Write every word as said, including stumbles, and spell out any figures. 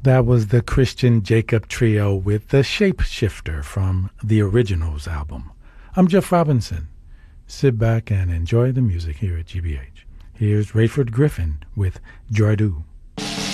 That was the Christian Jacob Trio with The Shapeshifter from the Originals album. I'm Jeff Robinson. Sit back and enjoy the music here at G B H. Here's Rayford Griffin with Jordu.